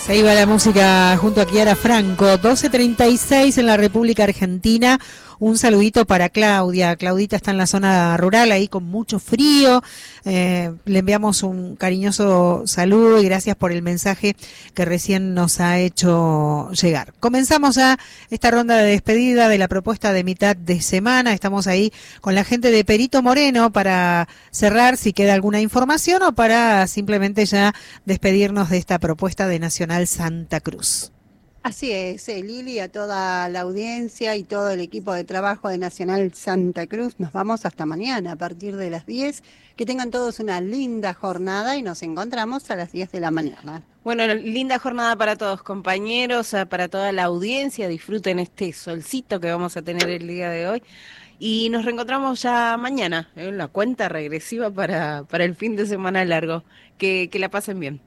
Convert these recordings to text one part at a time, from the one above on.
Se iba la música junto a Kiara Franco, 12:36 en la República Argentina. Un saludito para Claudia. Claudita está en la zona rural, ahí con mucho frío. Le enviamos un cariñoso saludo y gracias por el mensaje que recién nos ha hecho llegar. Comenzamos ya esta ronda de despedida de la propuesta de mitad de semana. Estamos ahí con la gente de Perito Moreno para cerrar si queda alguna información o para simplemente ya despedirnos de esta propuesta de Nacional Santa Cruz. Así es, Lili, a toda la audiencia y todo el equipo de trabajo de Nacional Santa Cruz. Nos vamos hasta mañana a partir de las 10. Que tengan todos una linda jornada y nos encontramos a las 10 de la mañana. Bueno, linda jornada para todos, compañeros, para toda la audiencia. Disfruten este solcito que vamos a tener el día de hoy. Y nos reencontramos ya mañana, en la cuenta regresiva para el fin de semana largo. Que la pasen bien.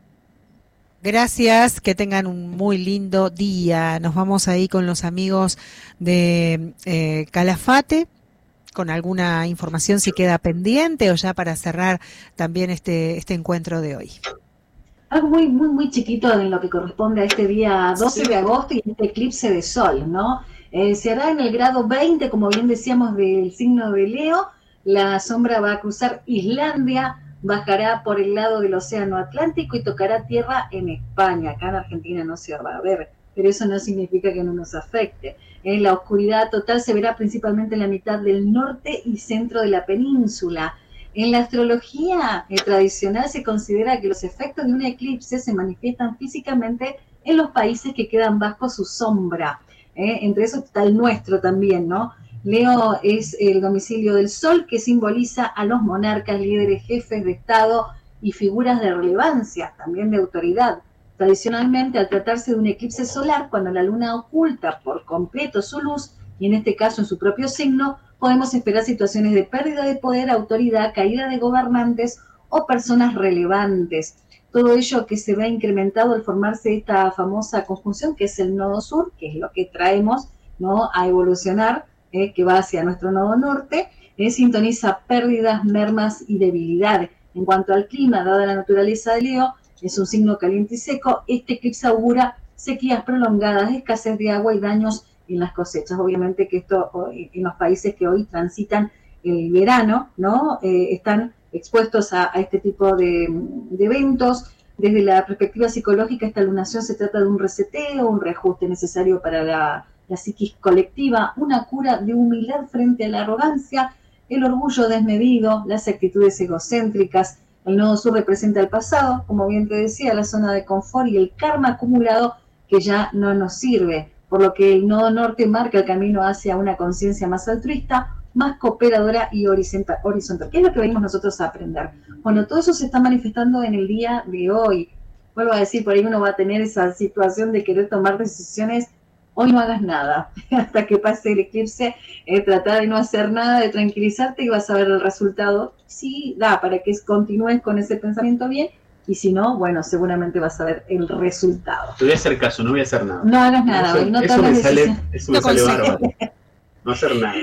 Gracias, que tengan un muy lindo día. Nos vamos ahí con los amigos de Calafate, con alguna información si queda pendiente o ya para cerrar también este encuentro de hoy. Algo muy chiquito en lo que corresponde a este día 12 de agosto y este eclipse de sol, ¿no? Se hará en el grado 20, como bien decíamos, del signo de Leo. La sombra va a cruzar Islandia, bajará por el lado del Océano Atlántico y tocará tierra en España. Acá en Argentina no se va a ver, pero eso no significa que no nos afecte. La oscuridad total se verá principalmente en la mitad del norte y centro de la península. En la astrología tradicional se considera que los efectos de un eclipse se manifiestan físicamente en los países que quedan bajo su sombra. Entre esos está el nuestro también, ¿no? Leo es el domicilio del Sol, que simboliza a los monarcas, líderes, jefes de Estado y figuras de relevancia, también de autoridad. Tradicionalmente, al tratarse de un eclipse solar, cuando la luna oculta por completo su luz, y en este caso en su propio signo, podemos esperar situaciones de pérdida de poder, autoridad, caída de gobernantes o personas relevantes. Todo ello que se ve incrementado al formarse esta famosa conjunción, que es el nodo sur, que es lo que traemos, ¿no?, a evolucionar, que va hacia nuestro nodo norte, sintoniza pérdidas, mermas y debilidades. En cuanto al clima, dada la naturaleza de Leo, es un signo caliente y seco, este eclipse augura sequías prolongadas, escasez de agua y daños en las cosechas. Obviamente que esto en los países que hoy transitan el verano, ¿no?, están expuestos a este tipo de eventos. Desde la perspectiva psicológica, esta lunación se trata de un reseteo, un reajuste necesario para la psiquis colectiva, una cura de humildad frente a la arrogancia, el orgullo desmedido, las actitudes egocéntricas. El nodo sur representa el pasado, como bien te decía, la zona de confort y el karma acumulado que ya no nos sirve, por lo que el nodo norte marca el camino hacia una conciencia más altruista, más cooperadora y horizontal. ¿Qué es lo que venimos nosotros a aprender? Bueno, todo eso se está manifestando en el día de hoy. Vuelvo a decir, por ahí uno va a tener esa situación de querer tomar decisiones. Hoy no hagas nada, hasta que pase el eclipse, trata de no hacer nada, de tranquilizarte y vas a ver el resultado. Sí, da para que continúes con ese pensamiento bien, y si no, bueno, seguramente vas a ver el resultado. Te voy a hacer caso, no voy a hacer nada. No hagas nada, hoy no tomes decisiones. Eso me sale bárbaro. No hacer nada.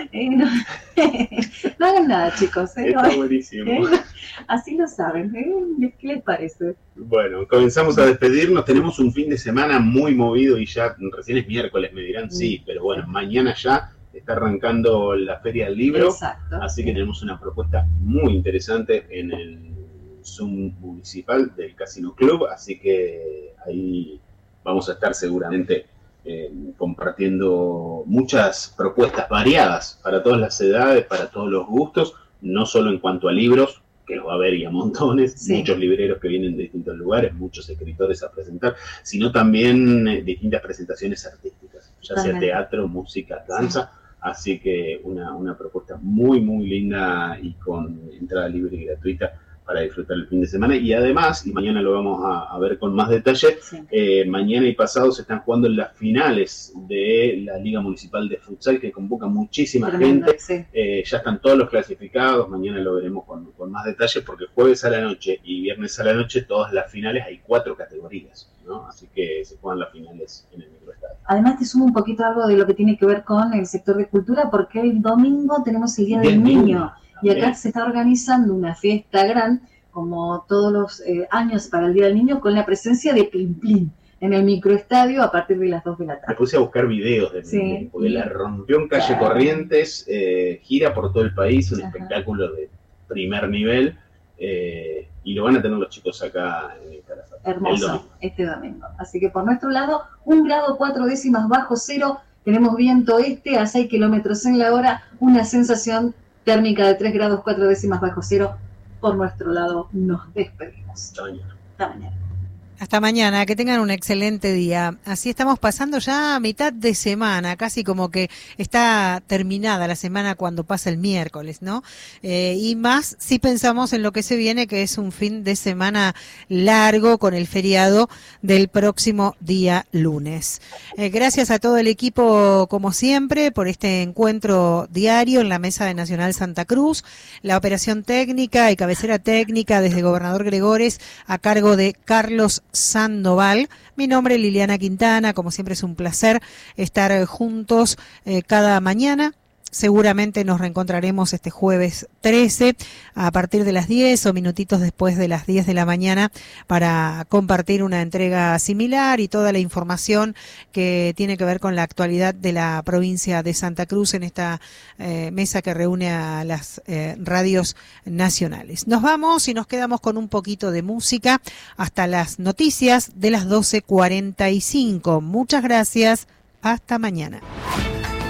No hagan nada, chicos. Está buenísimo. Así lo saben. ¿Qué les parece? Bueno, comenzamos a despedirnos. Tenemos un fin de semana muy movido y ya recién es miércoles, me dirán sí, pero bueno, mañana ya está arrancando la Feria del Libro. Exacto. Así que tenemos una propuesta muy interesante en el Zoom municipal del Casino Club. Así que ahí vamos a estar seguramente compartiendo muchas propuestas variadas para todas las edades, para todos los gustos, no solo en cuanto a libros, que los va a haber y a montones, sí, muchos libreros que vienen de distintos lugares, muchos escritores a presentar, sino también distintas presentaciones artísticas, ya sea teatro, música, danza, sí. Así que una propuesta muy linda y con entrada libre y gratuita para disfrutar el fin de semana. Y además, y mañana lo vamos a ver con más detalle, sí, mañana y pasado se están jugando las finales de la Liga Municipal de Futsal, que convoca muchísima gente. Sí. Ya están todos los clasificados, mañana lo veremos con más detalle, porque jueves a la noche y viernes a la noche, todas las finales, hay 4 categorías, ¿no? Así que se juegan las finales en el microestadio. Además te sumo un poquito algo de lo que tiene que ver con el sector de cultura, porque el domingo tenemos el Día del Niño. Y acá se está organizando una fiesta gran, como todos los años para el Día del Niño, con la presencia de Plin Plin. en el microestadio a partir de las 2 de la Me tarde. puse a buscar videos de Sí. porque la rompió en calle Claro. Corrientes, gira por todo el país, un Ajá. espectáculo de primer nivel, y lo van a tener los chicos acá en el Calafate. El Hermoso, domingo. este domingo. Así que por nuestro lado, 1 grado 4 décimas bajo cero, tenemos viento este a 6 kilómetros en la hora, una sensación térmica de 3 grados 4 décimas bajo cero. Por nuestro lado, nos despedimos. Hasta mañana. Hasta mañana. Hasta mañana, que tengan un excelente día. Así estamos pasando ya a mitad de semana, casi como que está terminada la semana cuando pasa el miércoles, ¿no? Y más si pensamos en lo que se viene, que es un fin de semana largo con el feriado del próximo día lunes. Gracias a todo el equipo, como siempre, por este encuentro diario en la Mesa de Nacional Santa Cruz, la operación técnica y cabecera técnica desde Gobernador Gregores a cargo de Carlos Sandoval. Mi nombre es Liliana Quintana, como siempre es un placer estar juntos cada mañana. Seguramente nos reencontraremos este jueves 13 a partir de las 10 o minutitos después de las 10 de la mañana para compartir una entrega similar y toda la información que tiene que ver con la actualidad de la provincia de Santa Cruz en esta mesa que reúne a las radios nacionales. Nos vamos y nos quedamos con un poquito de música hasta las noticias de las 12:45. Muchas gracias. Hasta mañana.